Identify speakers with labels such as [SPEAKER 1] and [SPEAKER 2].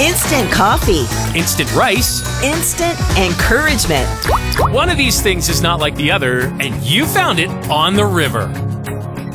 [SPEAKER 1] instant coffee,
[SPEAKER 2] instant rice.
[SPEAKER 1] instant encouragement.
[SPEAKER 2] One of these things is not like the other, and you found it on the river.